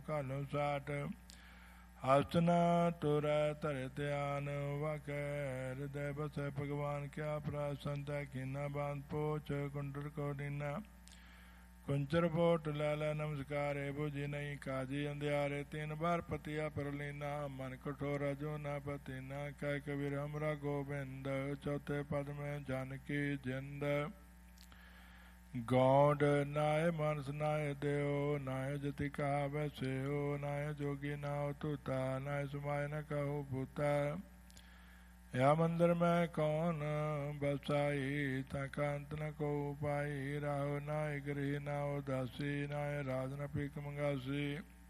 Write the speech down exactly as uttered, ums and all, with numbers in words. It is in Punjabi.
ਘਾਲੋ ਸਾਟ ਹਸਨਾ ਤੁਰੈ ਧਰੇ ਧਿਆਨ ਵਾਕੈ ਹਿਰਦੈ ਬਸੈ ਭਗਵਾਨ ਕਿਆ ਪ੍ਰਸੰਤੈ ਕੀਨਾ ਬਾਂਧ ਪੋਚ ਕੁੰਡਲ ਕੋ ਦੀਨਾ ਕੁੰਚਰ ਪੋਟ ਲੈ ਲੈ ਨਮਸਕਾਰੇ ਬੁਝੀ ਨਹੀਂ ਕਾਜੀ ਅੰਧਿਆਰੇ ਤਿੰਨ ਬਾਰ ਪਤੀਆ ਪਰਲੀਨਾ ਮਨ ਕਠੋਰਾ ਜੋ ਨਾ ਪਤੀਨਾ ਕਹਿ ਕਬੀਰ ਹਮਰਾ ਗੋਬਿੰਦ ਚੌਥੇ ਪਦ ਮੈਂ ਜਾਨਕੀ ਜਿੰਦ ਗੌਂਡ ਨਾਏ ਮਾਨਸ ਨਾਏ ਦਿਓ ਨਾਏ ਜਤੀ ਕਹਾਵੈ ਸਿਓ ਨਾਏ ਜੋਗੀ ਨਾਉ ਤੂਤਾ ਨਾਏ ਸੁਮਾਇ ਨ ਕਹੋ ਭੂਤਾ या मंदिर में कौन बसाई तका अंत न को पाई राहो नाय गृह ना उदासी नाय राज न पीक मंगासी